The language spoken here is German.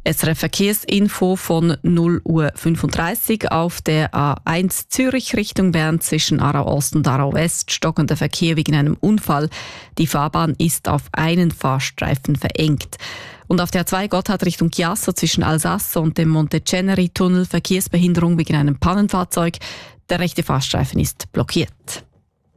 SRF Verkehrsinfo von 0:35 Uhr auf der A1 Zürich Richtung Bern zwischen Aarau Ost und Aarau West stockender Verkehr wegen einem Unfall. Die Fahrbahn ist auf einen Fahrstreifen verengt. Und auf der A2 Gotthard Richtung Chiasso zwischen Alsace und dem Monteceneri-Tunnel Verkehrsbehinderung wegen einem Pannenfahrzeug. Der rechte Fahrstreifen ist blockiert.